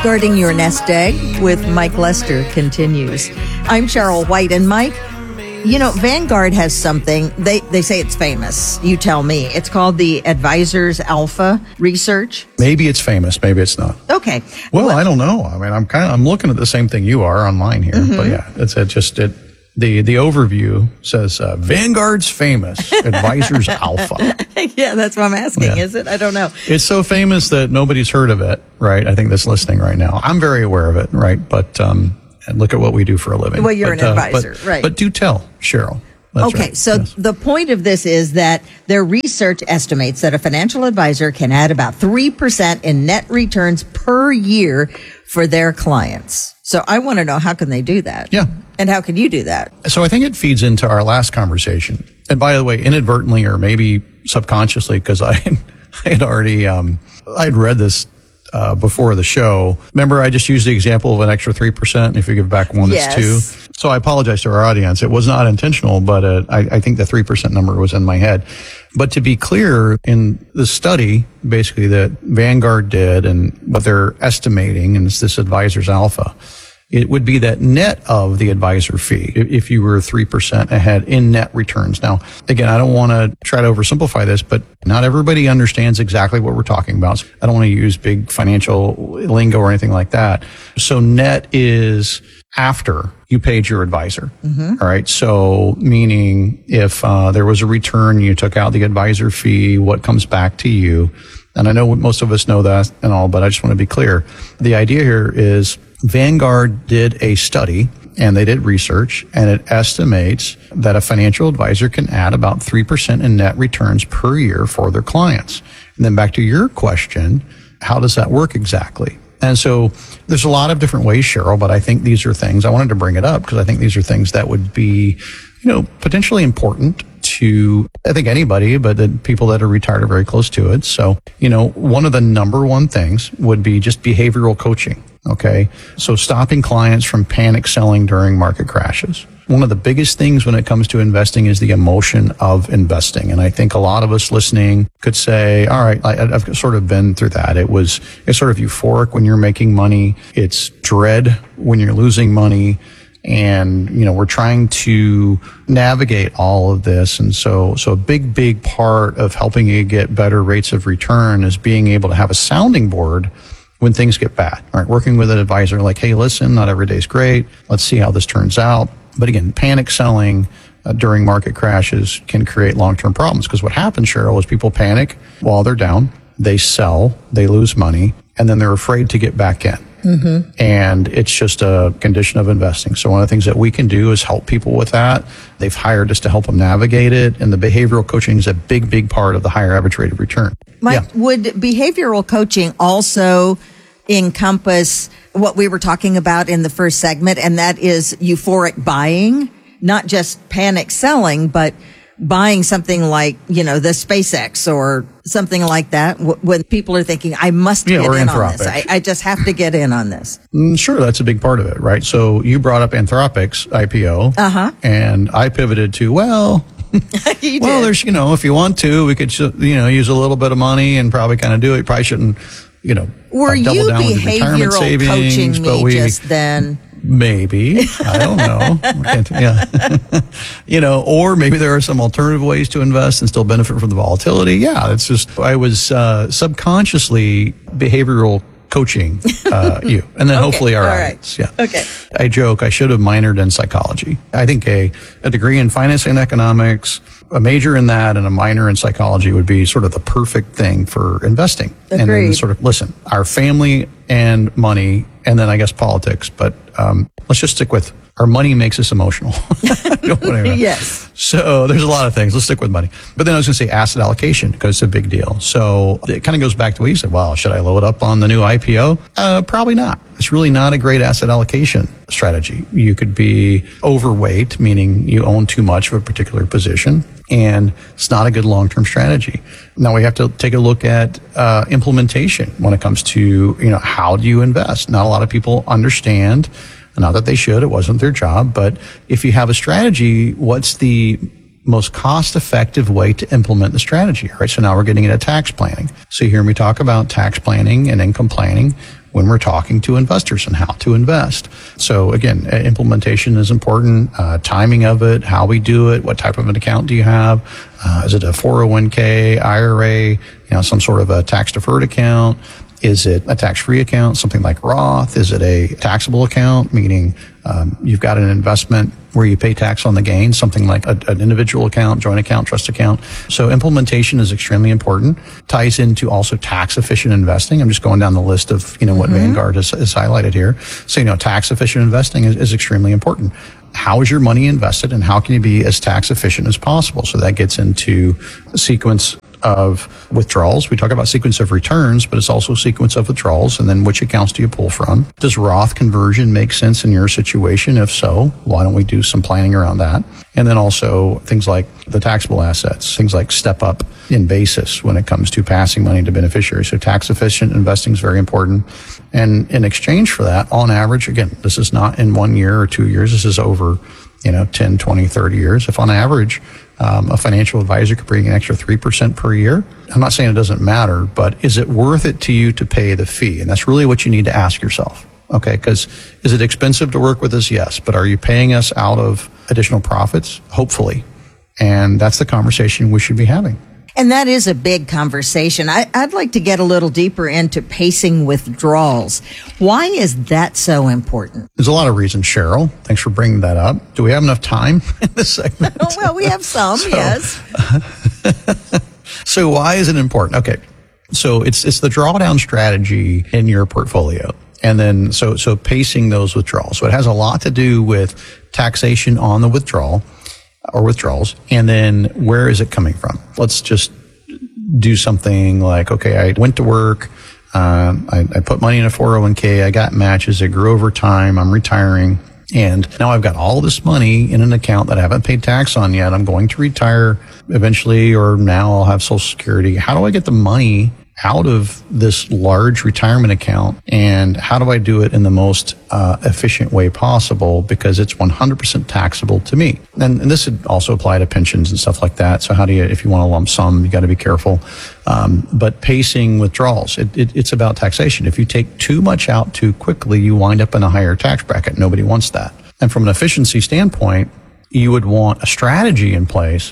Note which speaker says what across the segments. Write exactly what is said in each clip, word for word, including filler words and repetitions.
Speaker 1: Guarding Your Nest Egg with Mike Lester continues. I'm Cheryl White, and Mike, you know, Vanguard has something, they, they say it's famous. You tell me. It's called the Advisors Alpha Research.
Speaker 2: Maybe it's famous, maybe it's not.
Speaker 1: Okay.
Speaker 2: Well, well I don't know. I mean, I'm kind of, I'm looking at the same thing you are online here, mm-hmm. but yeah, it's it just, it, the, the overview says, uh, Vanguard's famous, Advisors Alpha.
Speaker 1: Yeah, that's what I'm asking, yeah. Is it? I don't know.
Speaker 2: It's so famous that nobody's heard of it, right? I think that's listening right now. I'm very aware of it, right? But, um, and look at what we do for a living.
Speaker 1: Well, you're
Speaker 2: but,
Speaker 1: an advisor,
Speaker 2: uh, but,
Speaker 1: right.
Speaker 2: But do tell, Cheryl. That's
Speaker 1: okay,
Speaker 2: right.
Speaker 1: so
Speaker 2: yes.
Speaker 1: The point of this is that their research estimates that a financial advisor can add about three percent in net returns per year for their clients. So I want to know, how can they do that?
Speaker 2: Yeah.
Speaker 1: And how can you do that?
Speaker 2: So I think it feeds into our last conversation. And by the way, inadvertently or maybe subconsciously, because I, I had already, um, I had read this Uh, before the show. Remember, I just used the example of an extra three percent. If you give back one,
Speaker 1: yes.
Speaker 2: it's two. So I apologize to our audience. It was not intentional, but uh, I, I think the three percent number was in my head. But to be clear, in the study, basically, that Vanguard did and what they're estimating, and it's this Advisors Alpha, it would be that net of the advisor fee if you were three percent ahead in net returns. Now, again, I don't want to try to oversimplify this, but not everybody understands exactly what we're talking about. I don't want to use big financial lingo or anything like that. So net is after you paid your advisor. Mm-hmm. All right. So meaning if uh, there was a return, you took out the advisor fee, what comes back to you? And I know most of us know that and all, but I just want to be clear. The idea here is Vanguard did a study and they did research, and it estimates that a financial advisor can add about three percent in net returns per year for their clients. And then back to your question, how does that work exactly? And so there's a lot of different ways, Cheryl, but I think these are things, I wanted to bring it up because I think these are things that would be, you know, potentially important to, I think, anybody, but the people that are retired are very close to it. So, you know, one of the number one things would be just behavioral coaching. Okay. So stopping clients from panic selling during market crashes. One of the biggest things when it comes to investing is the emotion of investing. And I think a lot of us listening could say, all right, I, I've sort of been through that. It was, it's sort of euphoric when you're making money. It's dread when you're losing money. And, you know, we're trying to navigate all of this. And so, so a big, big part of helping you get better rates of return is being able to have a sounding board when things get bad. All right. Working with an advisor like, hey, listen, not every day's great. Let's see how this turns out. But again, panic selling uh, during market crashes can create long-term problems, because what happens, Cheryl, is people panic while they're down. They sell, they lose money, and then they're afraid to get back in. Mm-hmm. And it's just a condition of investing. So one of the things that we can do is help people with that. They've hired us to help them navigate it. And the behavioral coaching is a big, big part of the higher average rate of return.
Speaker 1: Mike,
Speaker 2: yeah.
Speaker 1: Would behavioral coaching also encompass what we were talking about in the first segment, and that is euphoric buying, not just panic selling, but buying something like, you know, the SpaceX or something like that, when people are thinking, I must
Speaker 2: yeah,
Speaker 1: get
Speaker 2: or
Speaker 1: in
Speaker 2: Anthropic.
Speaker 1: on this. I, I just have to get in on this.
Speaker 2: Mm, sure, that's a big part of it, right? So you brought up Anthropic's I P O,
Speaker 1: uh-huh.
Speaker 2: and I pivoted to, well,
Speaker 1: you
Speaker 2: well,
Speaker 1: did.
Speaker 2: there's, you know, if you want to, we could, you know, use a little bit of money and probably kind of do it. You probably shouldn't, you know,
Speaker 1: Were
Speaker 2: uh, double
Speaker 1: you
Speaker 2: down with the retirement
Speaker 1: behavioral
Speaker 2: savings,
Speaker 1: coaching
Speaker 2: but
Speaker 1: me
Speaker 2: we,
Speaker 1: just then?
Speaker 2: Maybe. I don't know. yeah. You know, or maybe there are some alternative ways to invest and still benefit from the volatility. Yeah, it's just, I was uh, subconsciously behavioral coaching uh, you, and then
Speaker 1: okay,
Speaker 2: hopefully our
Speaker 1: all
Speaker 2: audience.
Speaker 1: Right.
Speaker 2: Yeah.
Speaker 1: Okay.
Speaker 2: I joke, I should have minored in psychology. I think a, a degree in finance and economics, a major in that, and a minor in psychology would be sort of the perfect thing for investing.
Speaker 1: Agreed.
Speaker 2: And then sort of, listen, our family and money, and then I guess politics, but um, let's just stick with our money makes us emotional.
Speaker 1: Yes.
Speaker 2: So there's a lot of things. Let's stick with money. But then I was going to say asset allocation, because it's a big deal. So it kind of goes back to what you said. Well, should I load up on the new I P O? Uh, probably not. It's really not a great asset allocation strategy. You could be overweight, meaning you own too much of a particular position, and it's not a good long-term strategy. Now we have to take a look at uh, implementation when it comes to, you know, how do you invest? Not a lot of people understand. Not that they should, it wasn't their job, but if you have a strategy, what's the most cost-effective way to implement the strategy? All right, so now we're getting into tax planning. So you hear me talk about tax planning and income planning. when we're talking to investors and how to invest. So again, implementation is important, uh, timing of it, how we do it, what type of an account do you have? Uh, is it a four oh one k, I R A, you know, some sort of a tax deferred account? Is it a tax-free account, something like Roth? Is it a taxable account, meaning um, you've got an investment where you pay tax on the gain, something like a, an individual account, joint account, trust account? So implementation is extremely important. Ties into also tax-efficient investing. I'm just going down the list of, you know, what mm-hmm. Vanguard has, has highlighted here. So, you know, tax-efficient investing is, is extremely important. How is your money invested and how can you be as tax efficient as possible? So that gets into a sequence of withdrawals. We talk about sequence of returns, but it's also sequence of withdrawals. And then which accounts do you pull from? Does Roth conversion make sense in your situation? If so, why don't we do some planning around that? And then also things like the taxable assets, things like step up in basis when it comes to passing money to beneficiaries. So tax efficient investing is very important. And in exchange for that, on average, again, this is not in one year or two years. This is over, you know, ten, twenty, thirty years. If on average, um, a financial advisor could bring an extra three percent per year, I'm not saying it doesn't matter, but is it worth it to you to pay the fee? And that's really what you need to ask yourself. Okay, because is it expensive to work with us? Yes. But are you paying us out of additional profits? Hopefully. And that's the conversation we should be having.
Speaker 1: And that is a big conversation. I, I'd like to get a little deeper into pacing withdrawals. Why is that so important?
Speaker 2: There's a lot of reasons, Cheryl. Thanks for bringing that up. Do we have enough time in this segment?
Speaker 1: Oh, well, we have some, so, yes.
Speaker 2: So why is it important? Okay. So it's it's the drawdown strategy in your portfolio. And then so so pacing those withdrawals. So it has a lot to do with taxation on the withdrawal or withdrawals. And then where is it coming from? Let's just do something like, okay, I went to work. Um, I, I put money in a four oh one k. I got matches. It grew over time. I'm retiring. And now I've got all this money in an account that I haven't paid tax on yet. I'm going to retire eventually, or now I'll have Social Security. How do I get the money out of this large retirement account, and how do I do it in the most uh, efficient way possible, because it's one hundred percent taxable to me? And, and this would also apply to pensions and stuff like that. So how do you, if you want a lump sum, you got to be careful. Um, but pacing withdrawals, it, it, it's about taxation. If you take too much out too quickly, you wind up in a higher tax bracket. Nobody wants that. And from an efficiency standpoint, you would want a strategy in place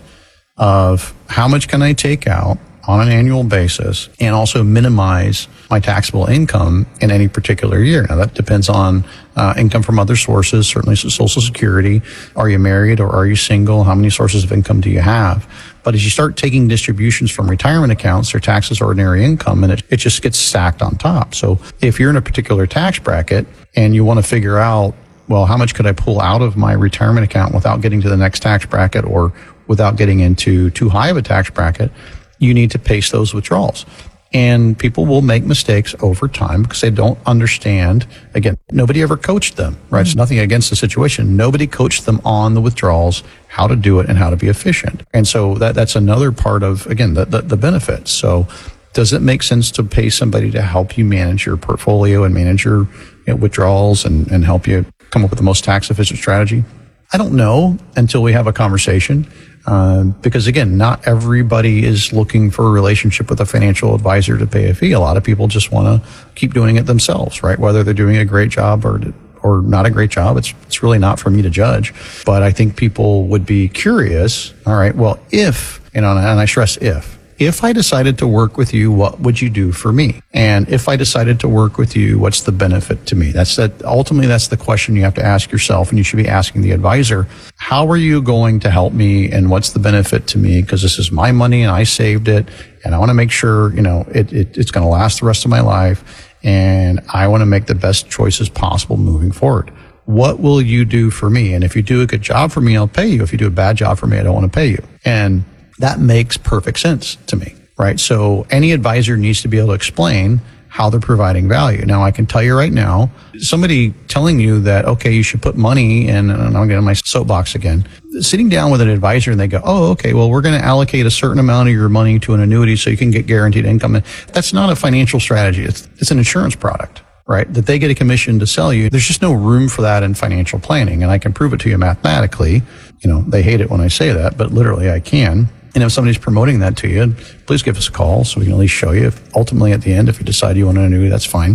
Speaker 2: of how much can I take out on an annual basis and also minimize my taxable income in any particular year. Now that depends on uh, income from other sources, certainly Social Security. Are you married or are you single? How many sources of income do you have? But as you start taking distributions from retirement accounts, their tax as ordinary income, and it, it just gets stacked on top. So if you're in a particular tax bracket and you want to figure out, well, how much could I pull out of my retirement account without getting to the next tax bracket or without getting into too high of a tax bracket, you need to pace those withdrawals. And people will make mistakes over time because they don't understand. Again, nobody ever coached them, right? Mm-hmm. It's nothing against the situation. Nobody coached them on the withdrawals, how to do it and how to be efficient. And so that that's another part of, again, the, the, the benefits. So does it make sense to pay somebody to help you manage your portfolio and manage your, you know, withdrawals and, and help you come up with the most tax efficient strategy? I don't know until we have a conversation. Uh, because again, not everybody is looking for a relationship with a financial advisor to pay a fee. A lot of people just want to keep doing it themselves, right? Whether they're doing a great job or or not a great job, it's it's really not for me to judge. But I think people would be curious. All right, well, if, you know, and I stress if, if I decided to work with you, what would you do for me? And if I decided to work with you, what's the benefit to me? That's that. Ultimately, that's the question you have to ask yourself, and you should be asking the advisor, how are you going to help me and what's the benefit to me? Because this is my money and I saved it, and I want to make sure, you know, it, it it's going to last the rest of my life, and I want to make the best choices possible moving forward. What will you do for me? And if you do a good job for me, I'll pay you. If you do a bad job for me, I don't want to pay you. And that makes perfect sense to me, right? So any advisor needs to be able to explain how they're providing value. Now, I can tell you right now, somebody telling you that, okay, you should put money in, and I'm getting my soapbox again, sitting down with an advisor and they go, oh, okay, well, we're going to allocate a certain amount of your money to an annuity so you can get guaranteed income. That's not a financial strategy. It's, it's an insurance product, right? That they get a commission to sell you. There's just no room for that in financial planning. And I can prove it to you mathematically. You know, they hate it when I say that, but literally I can. And if somebody's promoting that to you, please give us a call so we can at least show you. If ultimately, at the end, if you decide you want an annuity, that's fine.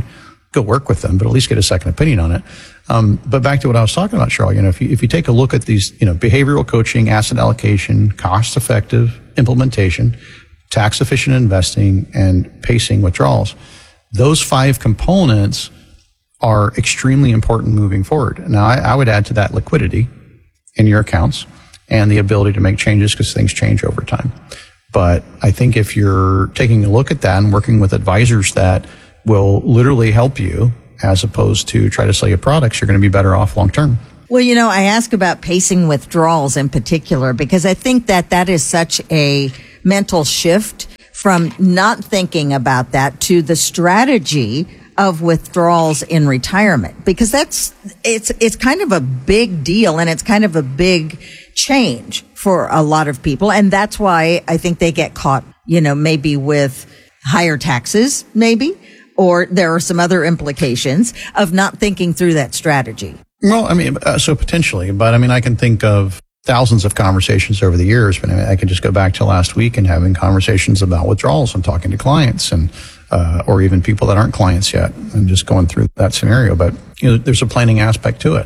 Speaker 2: go work with them, but at least get a second opinion on it. Um, but back to what I was talking about, Cheryl, you know, if you, if you take a look at these, you know, behavioral coaching, asset allocation, cost effective implementation, tax efficient investing, and pacing withdrawals, those five components are extremely important moving forward. Now, I, I would add to that liquidity in your accounts and the ability to make changes because things change over time. But I think if you're taking a look at that and working with advisors that will literally help you as opposed to try to sell you products, you're going to be better off long term.
Speaker 1: Well, you know, I ask about pacing withdrawals in particular because I think that that is such a mental shift from not thinking about that to the strategy of withdrawals in retirement, because that's, it's, it's kind of a big deal and it's kind of a big change for a lot of people. And that's why I think they get caught, you know, maybe with higher taxes, maybe, or there are some other implications of not thinking through that strategy.
Speaker 2: Well, I mean, uh, so potentially, but I mean, I can think of thousands of conversations over the years, but I, mean, I can just go back to last week and having conversations about withdrawals and talking to clients and, uh, or even people that aren't clients yet and just going through that scenario. But, you know, there's a planning aspect to it.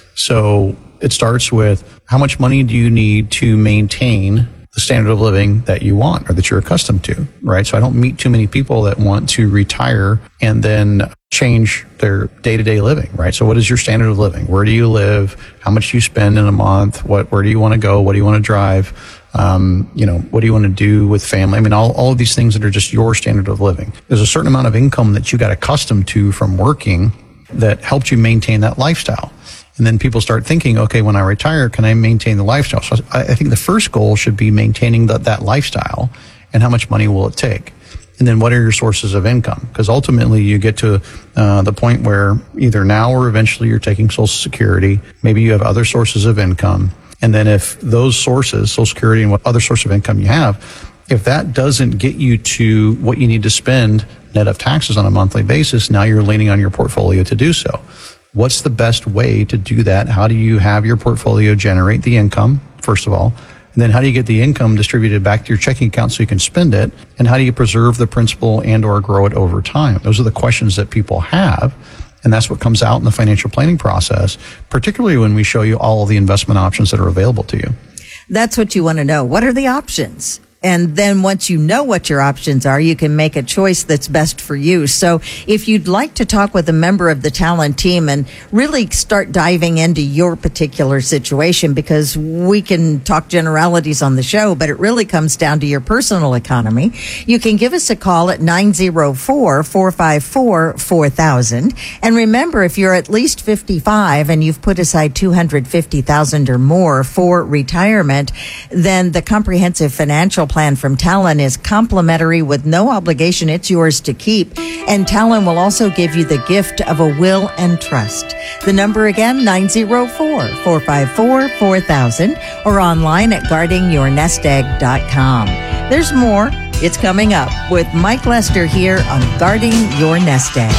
Speaker 2: So it starts with how much money do you need to maintain the standard of living that you want or that you're accustomed to, right? So I don't meet too many people that want to retire and then change their day-to-day living, right? So what is your standard of living? Where do you live? How much do you spend in a month? What, where do you want to go? What do you want to drive? Um, you know, what do you want to do with family? I mean, all, all of these things that are just your standard of living. There's a certain amount of income that you got accustomed to from working that helped you maintain that lifestyle. And then people start thinking, okay, when I retire, can I maintain the lifestyle? So I, I think the first goal should be maintaining the, that lifestyle and how much money will it take? And then what are your sources of income? Because ultimately you get to uh, the point where either now or eventually you're taking Social Security. Maybe you have other sources of income. And then if those sources, Social Security and what other source of income you have, if that doesn't get you to what you need to spend net of taxes on a monthly basis, now you're leaning on your portfolio to do so. What's the best way to do that? How do you have your portfolio generate the income, first of all? And then how do you get the income distributed back to your checking account so you can spend it? And how do you preserve the principal and or grow it over time? Those are the questions that people have. And that's what comes out in the financial planning process, particularly when we show you all of the investment options that are available to you.
Speaker 1: That's what you want to know. What are the options? And then once you know what your options are, you can make a choice that's best for you. So if you'd like to talk with a member of the Talon team and really start diving into your particular situation, because we can talk generalities on the show, but it really comes down to your personal economy, you can give us a call at nine oh four, four five four, four thousand. And remember, if you're at least fifty-five and you've put aside two hundred fifty thousand dollars or more for retirement, then the comprehensive financial plan from Talon is complimentary with no obligation. It's yours to keep. And Talon will also give you the gift of a will and trust. The number again, nine oh four, four five four, four thousand, or online at guarding your nest egg dot com. There's more. It's coming up with Mike Lester here on Guarding Your Nest Egg.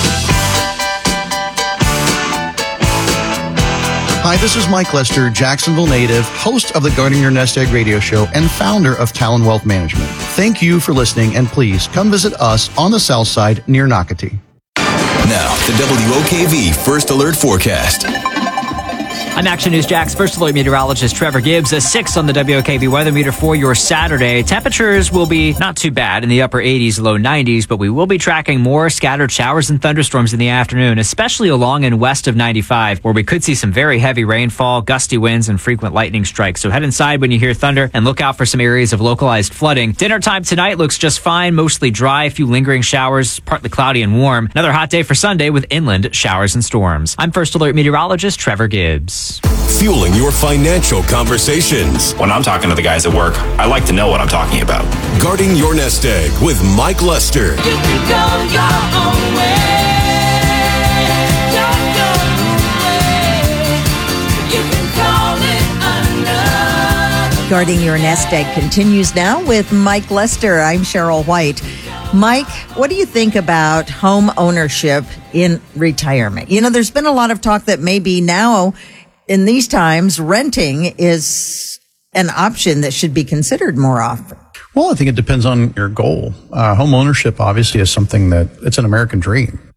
Speaker 2: Hi, this is Mike Lester, Jacksonville native, host of the Guarding Your Nest Egg radio show and founder of Talon Wealth Management. Thank you for listening, and please come visit us on the south side near Nocatee.
Speaker 3: Now, the W O K V First Alert Forecast.
Speaker 4: I'm Action News Jack's First Alert meteorologist Trevor Gibbs. A six on the W O K V weather meter for your Saturday. Temperatures will be not too bad in the upper eighties, low nineties, but we will be tracking more scattered showers and thunderstorms in the afternoon, especially along and west of ninety-five, where we could see some very heavy rainfall, gusty winds, and frequent lightning strikes. So head inside when you hear thunder and look out for some areas of localized flooding. Dinner time tonight looks just fine, mostly dry, a few lingering showers, partly cloudy and warm. Another hot day for Sunday with inland showers and storms. I'm First Alert meteorologist Trevor Gibbs.
Speaker 3: Fueling your financial conversations.
Speaker 5: When I'm talking to the guys at work, I like to know what I'm talking about.
Speaker 3: Guarding Your Nest Egg with Mike Lester.
Speaker 6: You can go your own way. Go your own way. You can call it another.
Speaker 1: Guarding Your Nest Egg continues now with Mike Lester. I'm Cheryl White. Mike, what do you think about home ownership in retirement? You know, there's been a lot of talk that maybe now in these times, renting is an option that should be considered more often.
Speaker 2: Well, I think it depends on your goal. Uh, home ownership obviously is something that it's an American dream.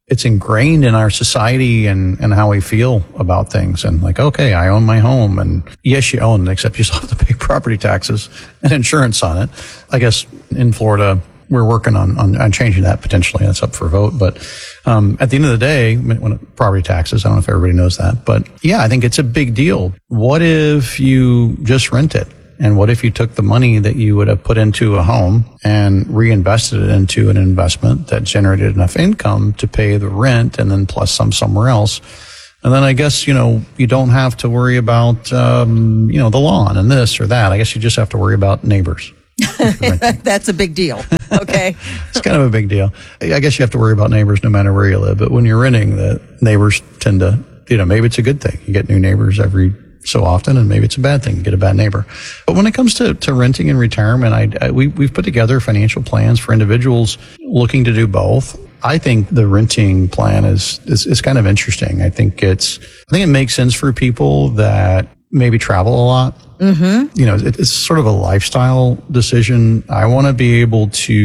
Speaker 2: it's ingrained in our society and, and how we feel about things. And like, okay, I own my home. And yes, you own it, except you still have to pay property taxes and insurance on it. I guess in Florida, we're working on, on, on changing that potentially. That's up for a vote. But um, at the end of the day, when it, property taxes, I don't know if everybody knows that. But yeah, I think it's a big deal. What if you just rent it? And what if you took the money that you would have put into a home and reinvested it into an investment that generated enough income to pay the rent and then plus some somewhere else? And then I guess, you know, you don't have to worry about, um, you know, the lawn and this or that. I guess you just have to worry about neighbors.
Speaker 1: That's a big deal. Okay.
Speaker 2: It's kind of a big deal. I guess you have to worry about neighbors no matter where you live. But when you're renting, the neighbors tend to, you know, maybe it's a good thing. You get new neighbors every so often, and maybe it's a bad thing to get a bad neighbor. But when it comes to, to renting and retirement, I, I, we, we've put together financial plans for individuals looking to do both. I think the renting plan is, is, is kind of interesting. I think it's, I think it makes sense for people that maybe travel a lot. Mm-hmm. You know, it, it's sort of a lifestyle decision. I want to be able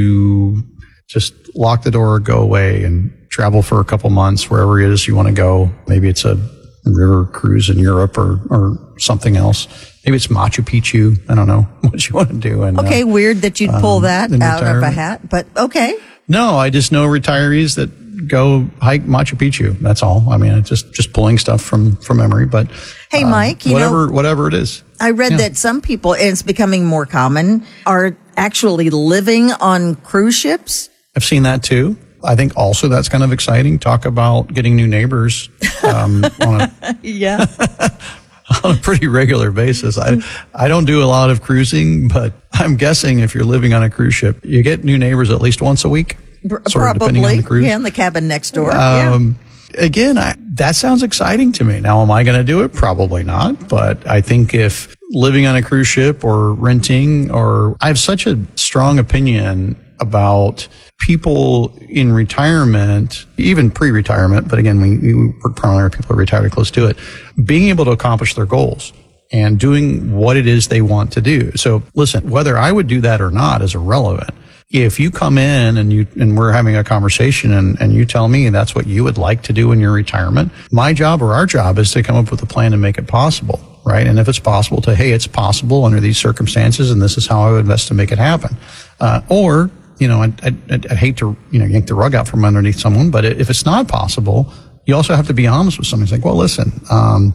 Speaker 2: to just lock the door, go away and travel for a couple months wherever it is you want to go. Maybe it's a river cruise in Europe or, or something else. Maybe it's Machu Picchu. I don't know what you want to do. And,
Speaker 1: okay,
Speaker 2: uh,
Speaker 1: weird that you'd pull
Speaker 2: um,
Speaker 1: that
Speaker 2: in
Speaker 1: out of a
Speaker 2: retirement.
Speaker 1: hat, but okay.
Speaker 2: No, I just know retirees that go hike Machu Picchu. That's all. I mean, it's just, just pulling stuff from, from memory, but
Speaker 1: Hey,
Speaker 2: uh,
Speaker 1: Mike, you
Speaker 2: whatever,
Speaker 1: know,
Speaker 2: whatever it is.
Speaker 1: I read
Speaker 2: Yeah.
Speaker 1: that some people, and it's becoming more common, are actually living on cruise ships.
Speaker 2: I've seen that too. I think also that's kind of exciting. Talk about getting new neighbors um, on a
Speaker 1: Yeah.
Speaker 2: on a pretty regular basis. I I don't do a lot of cruising, but I'm guessing if you're living on a cruise ship, you get new neighbors at least once a week. Sort of depending on
Speaker 1: Probably.
Speaker 2: the cruise.
Speaker 1: Yeah, in the cabin next door. yeah.
Speaker 2: Um, again, I, that sounds exciting to me. Now, am I going to do it? Probably not. But I think if living on a cruise ship or renting, or I have such a strong opinion about people in retirement, even pre-retirement, but again, we, we work primarily with people who are retired or close to it, being able to accomplish their goals and doing what it is they want to do. So listen, whether I would do that or not is irrelevant. If you come in and you, and we're having a conversation and, and you tell me that's what you would like to do in your retirement, my job or our job is to come up with a plan to make it possible, right? And if it's possible to, hey, it's possible under these circumstances and this is how I would invest to make it happen. Uh, or, you know, I'd, I'd, I'd hate to, you know, yank the rug out from underneath someone, but if it's not possible, you also have to be honest with someone. It's like, well, listen, um,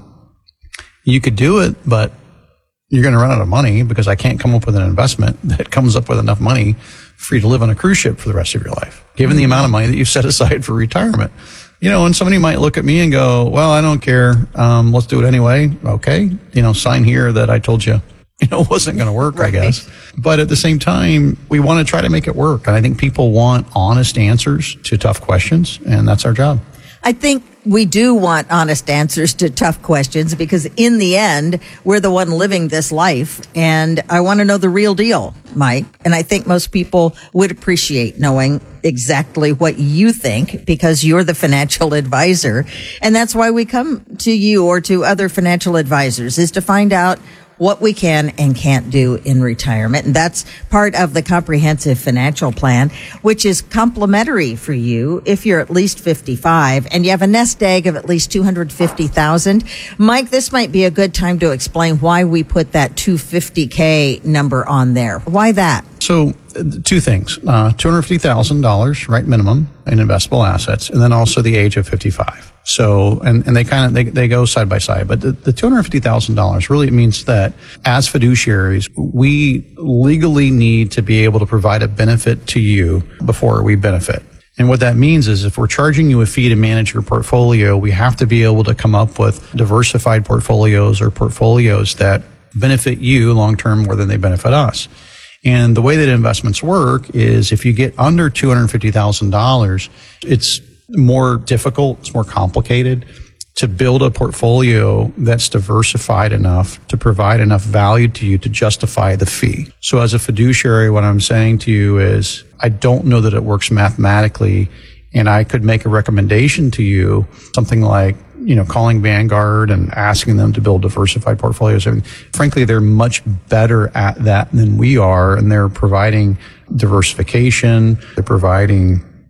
Speaker 2: you could do it, but you're going to run out of money because I can't come up with an investment that comes up with enough money for you to live on a cruise ship for the rest of your life, given the amount of money that you've set aside for retirement. You know, and somebody might look at me and go, well, I don't care. Um, let's do it anyway. Okay. You know, sign here that I told you, you know, it wasn't going to work,
Speaker 1: Right.
Speaker 2: I guess. But at the same time, we want to try to make it work. And I think people want honest answers to tough questions, and that's our job.
Speaker 1: I think we do want honest answers to tough questions because in the end, we're the one living this life. And I want to know the real deal, Mike. And I think most people would appreciate knowing exactly what you think because you're the financial advisor. And that's why we come to you or to other financial advisors, is to find out what we can and can't do in retirement. And that's part of the comprehensive financial plan, which is complimentary for you if you're at least fifty-five and you have a nest egg of at least two hundred fifty thousand. Mike, this might be a good time to explain why we put that two hundred fifty K number on there. Why that?
Speaker 2: So uh, two things, uh, two hundred fifty thousand dollars, right, minimum in investable assets, and then also the age of fifty-five. So, and, and they kind of, they, they go side by side, but the, the two hundred fifty thousand dollars really means that as fiduciaries, we legally need to be able to provide a benefit to you before we benefit. And what that means is if we're charging you a fee to manage your portfolio, we have to be able to come up with diversified portfolios or portfolios that benefit you long term more than they benefit us. And the way that investments work is if you get under two hundred fifty thousand dollars, it's more difficult, it's more complicated to build a portfolio that's diversified enough to provide enough value to you to justify the fee. So as a fiduciary, what I'm saying to you is I don't know that it works mathematically, and I could make a recommendation to you, something like, you know, calling Vanguard and asking them to build diversified portfolios. I mean, frankly, they're much better at that than we are, and they're providing diversification. They're providing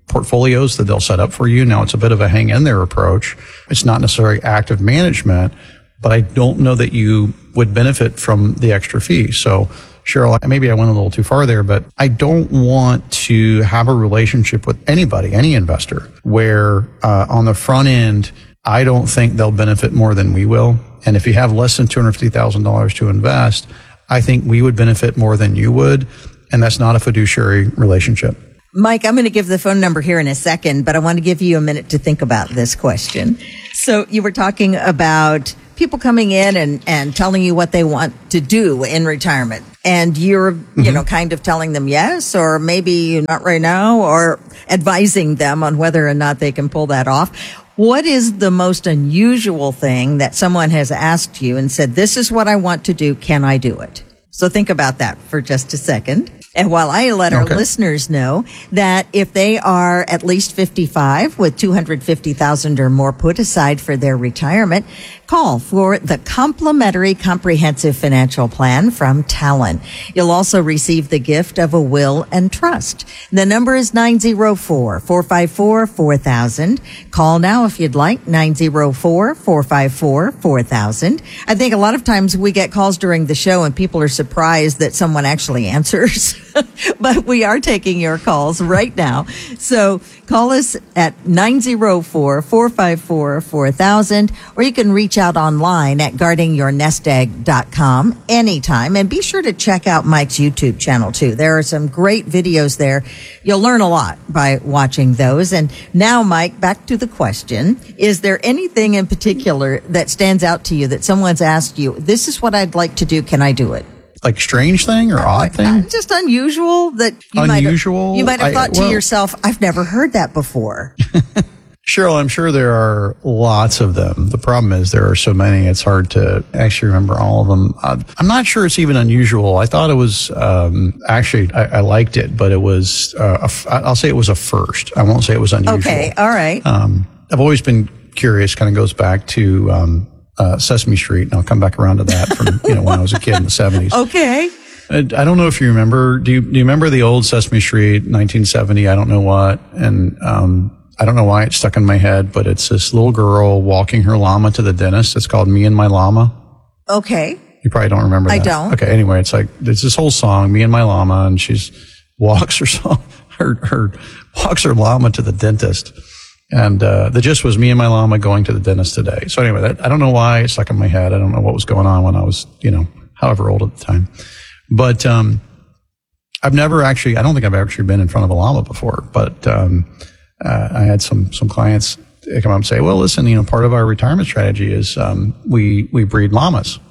Speaker 2: portfolios that they'll set up for you. Now, it's a bit of a hang in there approach. It's not necessarily active management, but I don't know that you would benefit from the extra fee. So, Cheryl, maybe I went a little too far there, but I don't want to have a relationship with anybody, any investor, where uh, on the front end, I don't think they'll benefit more than we will. And if you have less than two hundred fifty thousand dollars to invest, I think we would benefit more than you would. And that's not a fiduciary relationship.
Speaker 1: Mike, I'm going to give the phone number here in a second, but I want to give you a minute to think about this question. So you were talking about people coming in and, and telling you what they want to do in retirement. And you're, mm-hmm. you know, kind of telling them yes, or maybe not right now, or advising them on whether or not they can pull that off. What is the most unusual thing that someone has asked you and said, this is what I want to do. Can I do it? So think about that for just a second. And while I let our
Speaker 2: okay.
Speaker 1: listeners know that if they are at least fifty-five with two hundred fifty thousand dollars or more put aside for their retirement, call for the complimentary comprehensive financial plan from Talon. You'll also receive the gift of a will and trust. The number is nine oh four, four five four, four thousand. Call now if you'd like, nine oh four, four five four, four thousand. I think a lot of times we get calls during the show and people are surprised that someone actually answers. But we are taking your calls right now. So call us at nine oh four, four five four, four thousand, or you can reach out online at guarding your nest egg dot com anytime. And be sure to check out Mike's YouTube channel too. There are some great videos there. You'll learn a lot by watching those. And now, Mike, back to the question. Is there anything in particular that stands out to you that someone's asked you, this is what I'd like to do, can I do it?
Speaker 2: Like strange thing or odd thing?
Speaker 1: Just unusual that you
Speaker 2: unusual.
Speaker 1: might have, you might have thought
Speaker 2: I,
Speaker 1: to
Speaker 2: well,
Speaker 1: yourself, I've never heard that before.
Speaker 2: Cheryl, I'm sure there are lots of them. The problem is there are so many, it's hard to actually remember all of them. Uh, I'm not sure it's even unusual. I thought it was, um, actually, I, I liked it, but it was, uh, a f- I'll say it was a first. I won't say it was unusual.
Speaker 1: Okay, all right.
Speaker 2: Um, I've always been curious, kind of goes back to, um, Uh, Sesame Street, and I'll come back around to that from, you know, when I was a kid in the seventies.
Speaker 1: Okay.
Speaker 2: I, I don't know if you remember, do you, do you remember the old Sesame Street, nineteen seventy, I don't know what, and, um, I don't know why it's stuck in my head, but it's this little girl walking her llama to the dentist. It's called Me and My Llama.
Speaker 1: Okay.
Speaker 2: You probably don't remember that.
Speaker 1: I don't.
Speaker 2: Okay, anyway, it's like, there's this whole song, Me and My Llama, and she's walks her song, her, her, walks her llama to the dentist. And, uh, the gist was Me and My Llama going to the dentist today. So anyway, that, I don't know why it's stuck in my head. I don't know what was going on when I was, you know, however old at the time. But, um, I've never actually, I don't think I've actually been in front of a llama before, but, um, uh, I had some, some clients come up and say, well, listen, you know, part of our retirement strategy is, um, we, we breed llamas.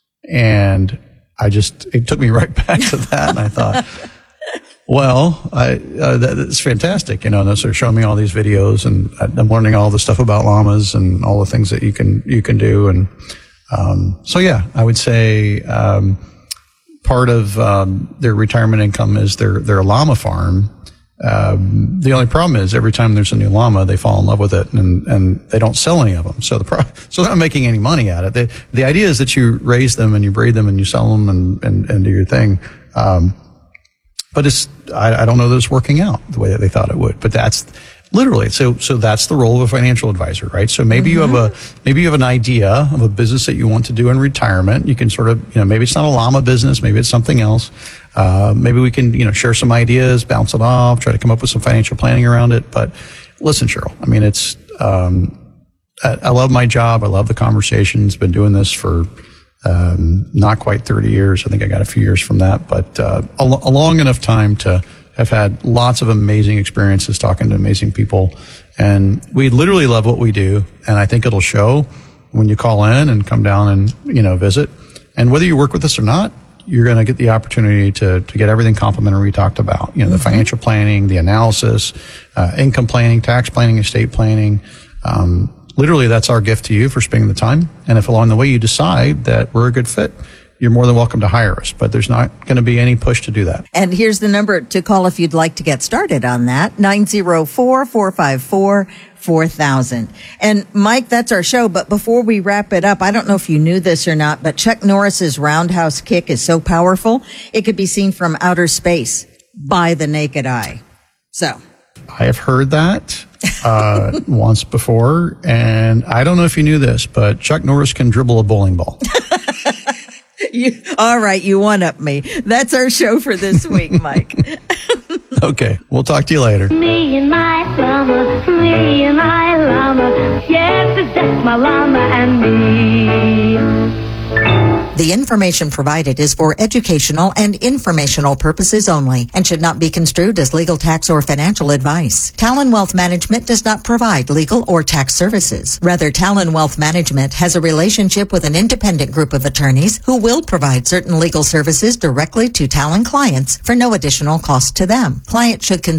Speaker 2: And I just, it took me right back to that. And I thought, well, I, uh, that, that's fantastic. You know, and so they're showing me all these videos and I'm learning all the stuff about llamas and all the things that you can, you can do. And, um, so yeah, I would say, um, part of, um, their retirement income is their, their llama farm. Um, the only problem is every time there's a new llama, they fall in love with it and, and they don't sell any of them. So the pro- so they're not making any money at it. They, the idea is that you raise them and you breed them and you sell them and, and, and do your thing. Um, But it's, I, I don't know that it's working out the way that they thought it would, but that's literally, so, so that's the role of a financial advisor, right? So maybe mm-hmm. you have a, maybe you have an idea of a business that you want to do in retirement. You can sort of, you know, maybe it's not a llama business, maybe it's something else. Uh, maybe we can, you know, share some ideas, bounce it off, try to come up with some financial planning around it. But listen, Cheryl, I mean, it's, um, I, I love my job. I love the conversations. Been doing this for, Um, not quite thirty years. I think I got a few years from that, but, uh, a, a long enough time to have had lots of amazing experiences talking to amazing people. And we literally love what we do. And I think it'll show when you call in and come down and, you know, visit. And whether you work with us or not, you're going to get the opportunity to, to get everything complimentary we talked about. You know, the mm-hmm. financial planning, the analysis, uh, income planning, tax planning, estate planning, um, literally, that's our gift to you for spending the time. And if along the way you decide that we're a good fit, you're more than welcome to hire us. But there's not going to be any push to do that.
Speaker 1: And here's the number to call if you'd like to get started on that, nine oh four, four five four, four thousand. And Mike, that's our show. But before we wrap it up, I don't know if you knew this or not, but Chuck Norris's roundhouse kick is so powerful, it could be seen from outer space by the naked eye. So
Speaker 2: I have heard that uh, once before, and I don't know if you knew this, but Chuck Norris can dribble a bowling ball.
Speaker 1: You, all right, you one-up me. That's our show for this week, Mike.
Speaker 2: Okay, we'll talk to you later.
Speaker 7: Me and my llama, me and my llama, yes, it's just my llama and me.
Speaker 8: The information provided is for educational and informational purposes only and should not be construed as legal, tax, or financial advice. Talon Wealth Management does not provide legal or tax services. Rather, Talon Wealth Management has a relationship with an independent group of attorneys who will provide certain legal services directly to Talon clients for no additional cost to them. Clients should consider